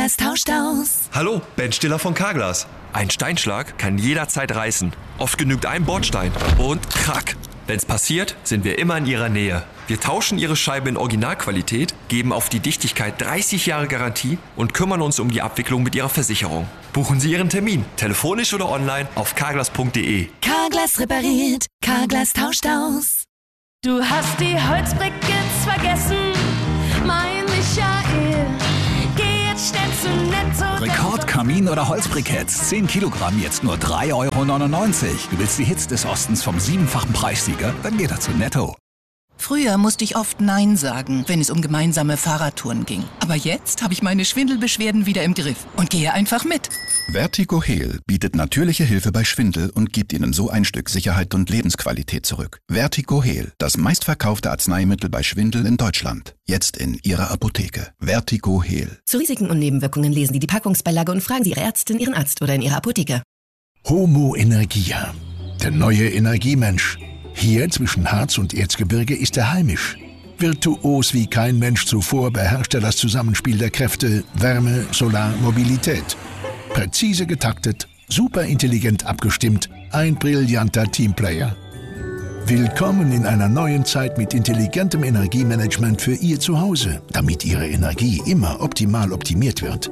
Carglass tauscht aus. Hallo, Ben Stiller von Carglass. Ein Steinschlag kann jederzeit reißen. Oft genügt ein Bordstein. Und krack. Wenn's passiert, sind wir immer in Ihrer Nähe. Wir tauschen Ihre Scheibe in Originalqualität, geben auf die Dichtigkeit 30 Jahre Garantie und kümmern uns um die Abwicklung mit Ihrer Versicherung. Buchen Sie Ihren Termin, telefonisch oder online auf carglass.de. Carglass repariert, Carglass tauscht aus. Du hast die Holzbriketts vergessen, mein Michael. Geh jetzt schnell zu Netto. Rekord Kamin- oder Holzbriketts. 10 Kilogramm, jetzt nur 3,99 €. Du willst die Hits des Ostens vom 7-fachen Preissieger? Dann geh doch zu Netto. Früher musste ich oft Nein sagen, wenn es um gemeinsame Fahrradtouren ging. Aber jetzt habe ich meine Schwindelbeschwerden wieder im Griff und gehe einfach mit. Vertigo Heal bietet natürliche Hilfe bei Schwindel und gibt Ihnen so ein Stück Sicherheit und Lebensqualität zurück. Vertigo Heal, das meistverkaufte Arzneimittel bei Schwindel in Deutschland. Jetzt in Ihrer Apotheke. Vertigo Heal. Zu Risiken und Nebenwirkungen lesen Sie die Packungsbeilage und fragen Sie Ihre Ärztin, Ihren Arzt oder in Ihrer Apotheke. Homo Energia, der neue Energiemensch. Hier zwischen Harz und Erzgebirge ist er heimisch. Virtuos wie kein Mensch zuvor beherrscht er das Zusammenspiel der Kräfte Wärme, Solar, Mobilität. Präzise getaktet, superintelligent abgestimmt, ein brillanter Teamplayer. Willkommen in einer neuen Zeit mit intelligentem Energiemanagement für Ihr Zuhause, damit Ihre Energie immer optimal optimiert wird.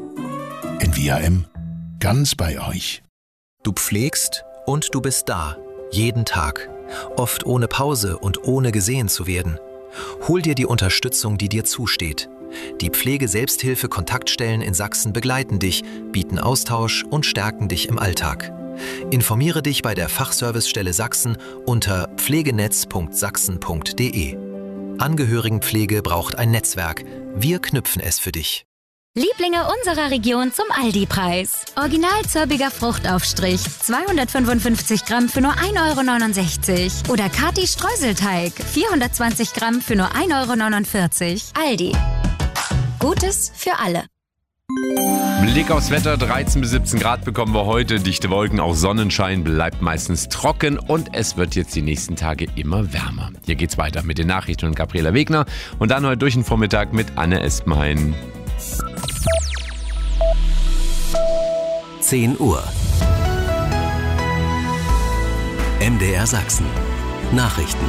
NVAM, ganz bei euch. Du pflegst und du bist da, jeden Tag. Oft ohne Pause und ohne gesehen zu werden. Hol dir die Unterstützung, die dir zusteht. Die Pflege-Selbsthilfe-Kontaktstellen in Sachsen begleiten dich, bieten Austausch und stärken dich im Alltag. Informiere dich bei der Fachservicestelle Sachsen unter pflegenetz.sachsen.de. Angehörigenpflege braucht ein Netzwerk. Wir knüpfen es für dich. Lieblinge unserer Region zum Aldi-Preis. Original Zörbiger Fruchtaufstrich, 255 Gramm für nur 1,69 € Oder Kati Streuselteig, 420 Gramm für nur 1,49 €. Aldi. Gutes für alle. Blick aufs Wetter, 13 bis 17 Grad bekommen wir heute. Dichte Wolken, auch Sonnenschein, bleibt meistens trocken und es wird jetzt die nächsten Tage immer wärmer. Hier geht's weiter mit den Nachrichten und Gabriela Wegner und dann heute durch den Vormittag mit Anne Espenhain. 10 Uhr. MDR Sachsen. Nachrichten.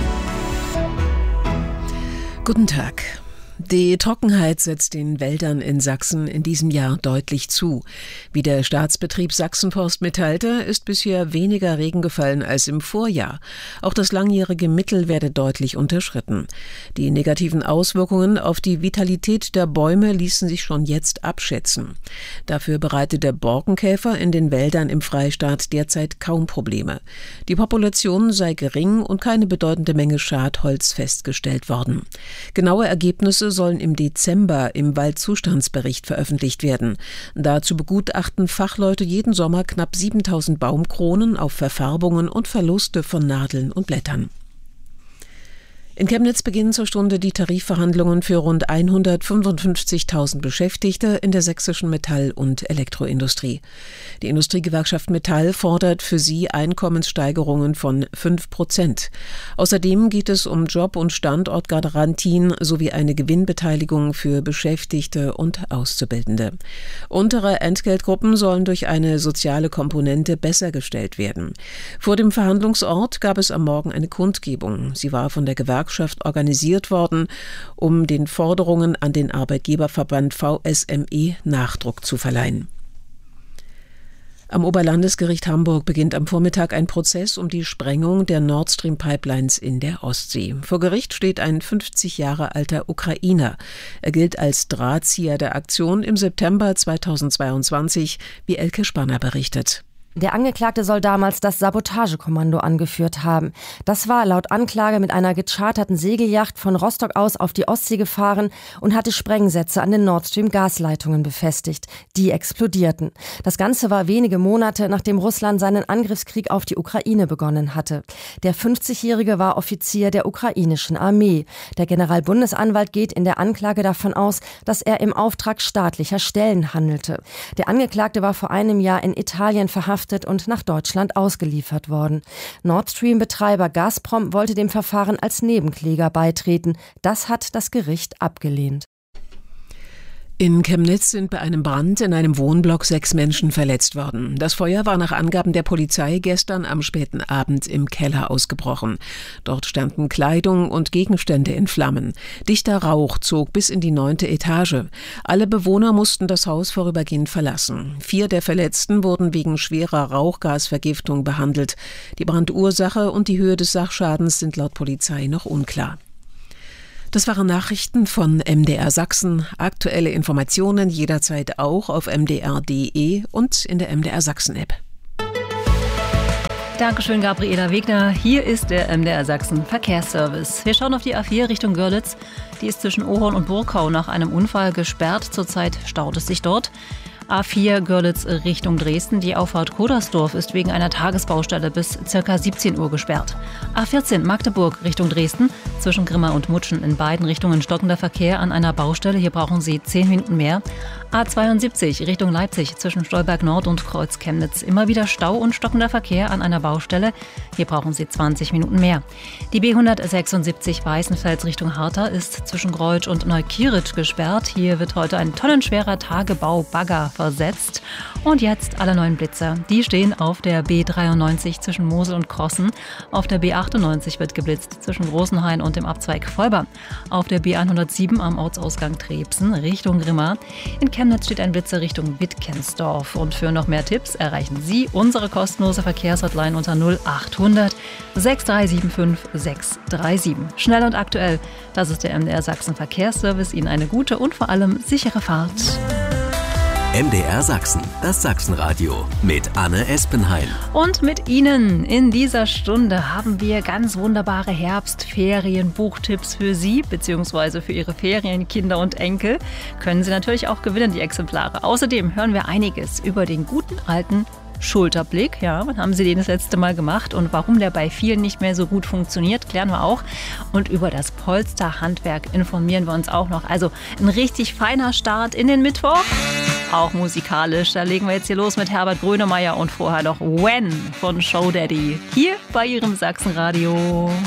Guten Tag. Die Trockenheit setzt den Wäldern in Sachsen in diesem Jahr deutlich zu. Wie der Staatsbetrieb Sachsenforst mitteilte, ist bisher weniger Regen gefallen als im Vorjahr. Auch das langjährige Mittel werde deutlich unterschritten. Die negativen Auswirkungen auf die Vitalität der Bäume ließen sich schon jetzt abschätzen. Dafür bereitet der Borkenkäfer in den Wäldern im Freistaat derzeit kaum Probleme. Die Population sei gering und keine bedeutende Menge Schadholz festgestellt worden. Genaue Ergebnisse sollen im Dezember im Waldzustandsbericht veröffentlicht werden. Dazu begutachten Fachleute jeden Sommer knapp 7.000 Baumkronen auf Verfärbungen und Verluste von Nadeln und Blättern. In Chemnitz beginnen zur Stunde die Tarifverhandlungen für rund 155.000 Beschäftigte in der sächsischen Metall- und Elektroindustrie. Die Industriegewerkschaft Metall fordert für sie Einkommenssteigerungen von 5%. Außerdem geht es um Job- und Standortgarantien sowie eine Gewinnbeteiligung für Beschäftigte und Auszubildende. Untere Entgeltgruppen sollen durch eine soziale Komponente besser gestellt werden. Vor dem Verhandlungsort gab es am Morgen eine Kundgebung. Sie war von der Gewerkschaft organisiert worden, um den Forderungen an den Arbeitgeberverband VSME Nachdruck zu verleihen. Am Oberlandesgericht Hamburg beginnt am Vormittag ein Prozess um die Sprengung der Nord Stream Pipelines in der Ostsee. Vor Gericht steht ein 50 Jahre alter Ukrainer. Er gilt als Drahtzieher der Aktion im September 2022, wie Elke Spanner berichtet. Der Angeklagte soll damals das Sabotagekommando angeführt haben. Das war laut Anklage mit einer gecharterten Segelyacht von Rostock aus auf die Ostsee gefahren und hatte Sprengsätze an den Nord Stream Gasleitungen befestigt. Die explodierten. Das Ganze war wenige Monate, nachdem Russland seinen Angriffskrieg auf die Ukraine begonnen hatte. Der 50-Jährige war Offizier der ukrainischen Armee. Der Generalbundesanwalt geht in der Anklage davon aus, dass er im Auftrag staatlicher Stellen handelte. Der Angeklagte war vor einem Jahr in Italien verhaftet und nach Deutschland ausgeliefert worden. Nord Stream-Betreiber Gazprom wollte dem Verfahren als Nebenkläger beitreten. Das hat das Gericht abgelehnt. In Chemnitz sind bei einem Brand in einem Wohnblock 6 Menschen verletzt worden. Das Feuer war nach Angaben der Polizei gestern am späten Abend im Keller ausgebrochen. Dort standen Kleidung und Gegenstände in Flammen. Dichter Rauch zog bis in die 9. Etage. Alle Bewohner mussten das Haus vorübergehend verlassen. 4 der Verletzten wurden wegen schwerer Rauchgasvergiftung behandelt. Die Brandursache und die Höhe des Sachschadens sind laut Polizei noch unklar. Das waren Nachrichten von MDR Sachsen. Aktuelle Informationen jederzeit auch auf mdr.de und in der MDR Sachsen-App. Dankeschön, Gabriela Wegner. Hier ist der MDR Sachsen Verkehrsservice. Wir schauen auf die A4 Richtung Görlitz. Die ist zwischen Ohrhorn und Burgkau nach einem Unfall gesperrt. Zurzeit staut es sich dort. A4 Görlitz Richtung Dresden. Die Auffahrt Kodersdorf ist wegen einer Tagesbaustelle bis ca. 17 Uhr gesperrt. A14 Magdeburg Richtung Dresden. Zwischen Grimma und Mutschen in beiden Richtungen stockender Verkehr an einer Baustelle. Hier brauchen Sie 10 Minuten mehr. A72 Richtung Leipzig zwischen Stolberg Nord und Kreuz Chemnitz. Immer wieder Stau und stockender Verkehr an einer Baustelle. Hier brauchen Sie 20 Minuten mehr. Die B176 Weißenfels Richtung Harter ist zwischen Greutsch und Neukirch gesperrt. Hier wird heute ein tonnenschwerer Tagebau-Bagger versetzt. Und jetzt alle neuen Blitzer. Die stehen auf der B93 zwischen Mosel und Krossen. Auf der B98 wird geblitzt zwischen Großenhain und dem Abzweig Volber. Auf der B107 am Ortsausgang Trebsen Richtung Grimma. In Chemnitz steht ein Blitzer Richtung Wittkensdorf. Und für noch mehr Tipps erreichen Sie unsere kostenlose Verkehrshotline unter 0800 6375 637. Schnell und aktuell. Das ist der MDR Sachsen Verkehrsservice. Ihnen eine gute und vor allem sichere Fahrt. MDR Sachsen, das Sachsenradio mit Anne Espenheim. Und mit Ihnen in dieser Stunde haben wir ganz wunderbare Herbstferien-Buchtipps für Sie bzw. für Ihre Ferienkinder und Enkel. Können Sie natürlich auch gewinnen, die Exemplare. Außerdem hören wir einiges über den guten alten Schulterblick. Ja, wann haben Sie den das letzte Mal gemacht und warum der bei vielen nicht mehr so gut funktioniert, klären wir auch. Und über das Polsterhandwerk informieren wir uns auch noch. Also ein richtig feiner Start in den Mittwoch. Auch musikalisch. Da legen wir jetzt hier los mit Herbert Grönemeyer und vorher noch When von Show Daddy. Hier bei Ihrem Sachsenradio.